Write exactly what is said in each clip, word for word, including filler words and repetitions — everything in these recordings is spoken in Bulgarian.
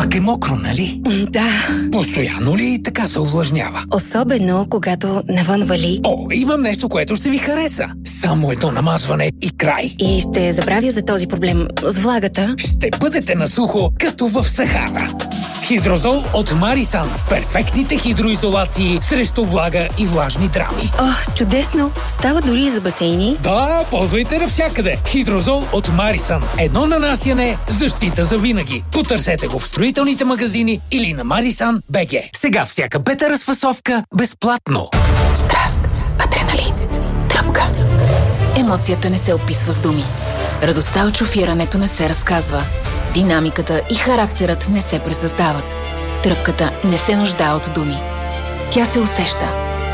Пак е мокро, нали? Да. Постоянно ли така се увлажнява? Особено, когато навън вали. О, имам нещо, което ще ви хареса. Само едно намазване и край. И ще забравя за този проблем с влагата. Ще бъдете на сухо, като в Сахара. Хидрозол от Марисан. Перфектните хидроизолации срещу влага и влажни драми. О, чудесно! Става дори и за басейни. Да, ползвайте навсякъде. Хидрозол от Марисан. Едно нанасяне, защита за винаги. Потърсете го в строителните магазини или на Марисан точка би джи. Сега всяка пета разфасовка безплатно. Страст, адреналин, тръпка. Емоцията не се описва с думи. Радостта от шофирането не се разказва. Динамиката и характерът не се пресъздават. Тръпката не се нуждае от думи. Тя се усеща.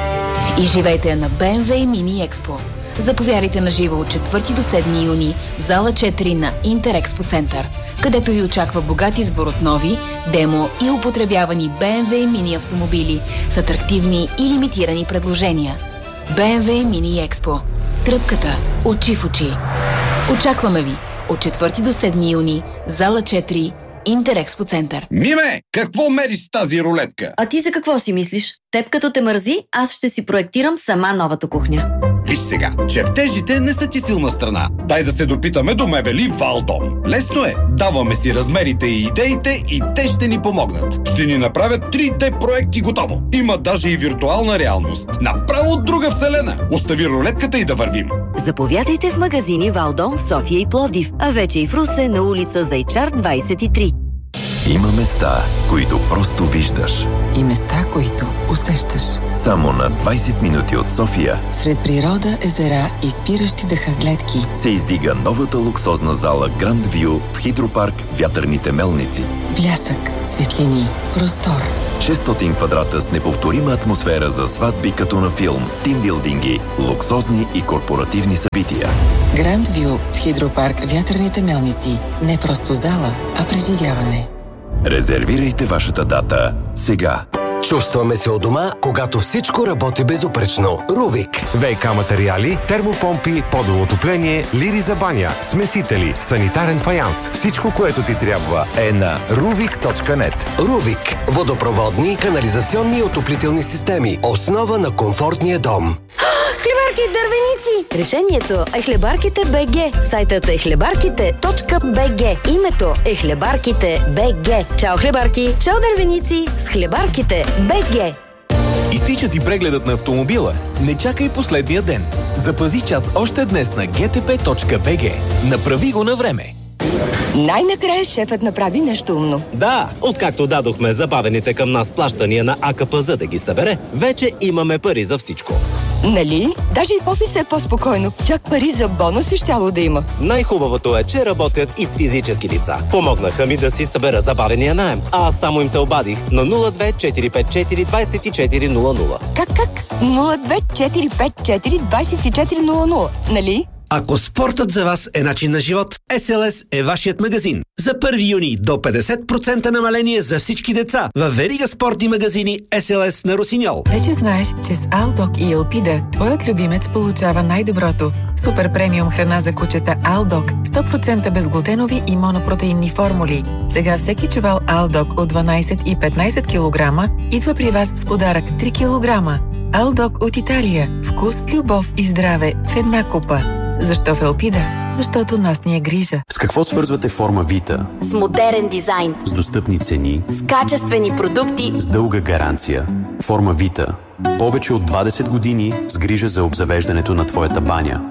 И живейте на би ем дабълю Mini Expo. Заповядайте на живо от четвърти до седми юни в зала четири на Интерекспо Център, където ви очаква богат избор от нови, демо и употребявани би ем дабълю Mini автомобили с атрактивни и лимитирани предложения. би ем дабълю Mini Expo. Тръпката очи в очи. Очакваме ви от четвърти до седми юни, зала четири, Интерекспо Център. Миме, какво мериш с тази рулетка? А ти за какво си мислиш? Теб като те мързи, аз ще си проектирам сама новата кухня. Виж сега, чертежите не са ти силна страна. Дай да се допитаме до мебели Валдом. Лесно е. Даваме си размерите и идеите и те ще ни помогнат. Ще ни направят три Д проекти готово. Има даже и виртуална реалност. Направо от друга вселена. Остави рулетката и да вървим. Заповядайте в магазини Валдом в София и Пловдив, а вече и в Русе на улица Зайчар двадесет и три. Има места, които просто виждаш. И места, които усещаш. Само на двадесет минути от София, сред природа, езера и спиращи дъха гледки, се издига новата луксозна зала Grand View в Хидропарк Вятърните мелници. Блясък, светлини, простор. шестстотин квадрата с неповторима атмосфера за сватби като на филм, тимбилдинги, луксозни и корпоративни събития. Grand View в Хидропарк Вятърните мелници. Не просто зала, а преживяване. Резервирайте вашата дата сега. Чувстваме се у дома, когато всичко работи безупречно. Рувик. ВиК материали, термопомпи, подово отопление, лири за баня, смесители, санитарен фаянс. Всичко, което ти трябва, е на рувик точка нет. Рувик. Водопроводни, канализационни и отоплителни системи. Основа на комфортния дом. Хлебарки и дървеници! Решението е Хлебарките БГ. Сайтът е хлебарките точка би джи. Името е Хлебарките БГ. Чао хлебарки! Чао дървеници! С Хлебарките БГ. Изтича ти прегледът на автомобила? Не чакай последния ден. Запази час още днес на джи ти пи точка би джи. Направи го на време. Най-накрая шефът направи нещо умно. Да, откакто дадохме забавените към нас плащания на А К П З да ги събере, вече имаме пари за всичко. Нали? Даже и офиса е по-спокойно. Чак пари за бонуси щяло да има. Най-хубавото е, че работят и с физически лица. Помогнаха ми да си събера забавения наем, а аз само им се обадих на нула две четири пет четири двадесет и четири нула нула. Как, как? нула две четири пет четири двадесет и четири нула нула, нали? Ако спортът за вас е начин на живот, Ес Ел Ес е вашият магазин. За първи юни до петдесет процента намаление за всички деца във верига спортни магазини Ес Ел Ес на Росиньол. Вече знаеш, че с Алдок и Елпида твоят любимец получава най-доброто. Супер премиум храна за кучета Алдок, сто процента безглутенови и монопротеинни формули. Сега всеки чувал Алдок от дванадесет и петнадесет килограма идва при вас с подарък три килограма. Алдок от Италия. Вкус, любов и здраве в една купа. Защо в Елпида? Защото нас ни е грижа. С какво свързвате Форма Вита? С модерен дизайн. С достъпни цени. С качествени продукти. С дълга гаранция. Форма Вита. Повече от двадесет години с грижа за обзавеждането на твоята баня.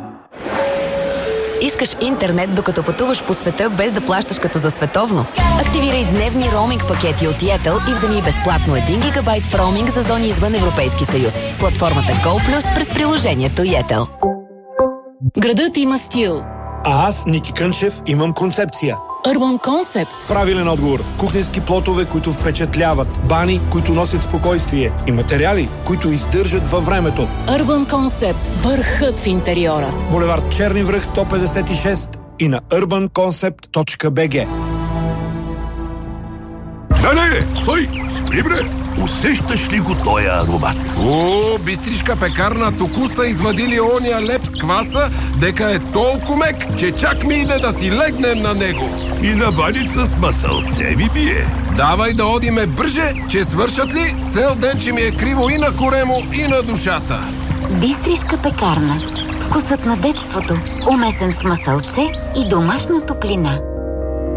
Искаш интернет, докато пътуваш по света, без да плащаш като за световно? Активирай дневни роуминг пакети от Yettel и вземи безплатно един гигабайт в роуминг за зони извън Европейски съюз в платформата GoPlus през приложението Yettel. Градът има стил. А аз, Ники Кънчев, имам концепция. Urban Concept. Правилен отговор. Кухненски плотове, които впечатляват. Бани, които носят спокойствие. И материали, които издържат във времето. Urban Concept. Върхът в интериора. Булевард Черни връх сто петдесет и шест и на урбан концепт точка би джи. Не, не, стой! Спри, бре! Усещаш ли го тоя аромат? О, бистришка пекарна току са извадили ония леп с кваса, дека е толкова мек, че чак ми иде да си легнем на него. И на баница с масълце ми бие. Давай да одиме бърже, че свършат ли цел ден, че ми е криво и на коремо, и на душата. Бистришка пекарна. Вкусът на детството, умесен с масълце и домашна топлина.